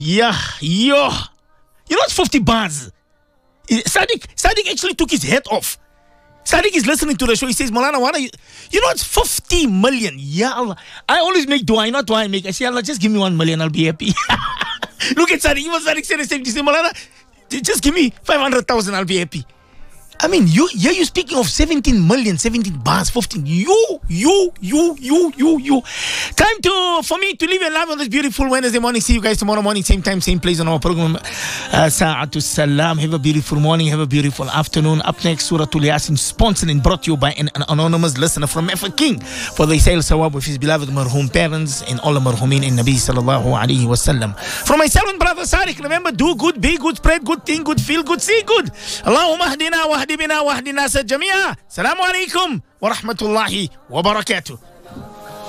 Yeah, yo. You know it's 50 bars. Sadiq actually took his hat off. Sadiq is listening to the show. He says, Maulana, what are you? You know it's 50 million. Ya Allah. I always make dua. Not dua I make. I say, Allah, just give me 1 million. I'll be happy. Look at Sadiq. Even Sadiq said the same. He said, Maulana, just give me 500,000. I'll be happy. I mean, you're speaking of 17 million, 17 bars, 15. You. Time for me to leave you live on this beautiful Wednesday morning. See you guys tomorrow morning, same time, same place on our program. Sa'atul Salam. Have a beautiful morning. Have a beautiful afternoon. Up next, Surah Yasin, sponsored and brought to you by an anonymous listener from Efa King for the Isail Sawab with his beloved marhum parents and all the marhumin in Nabi sallallahu alayhi wa sallam. From myself and brother Sadiq, remember, do good, be good, spread good, think good, feel good, see good. Allahumma ahdina wa bina واهدنا الناس جميعا. السلام عليكم ورحمة الله وبركاته.